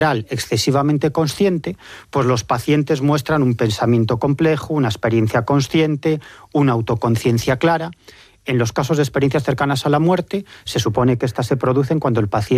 excesivamente consciente, pues los pacientes muestran un pensamiento complejo, una experiencia consciente, una autoconciencia clara. En los casos de experiencias cercanas a la muerte, se supone que estas se producen cuando el paciente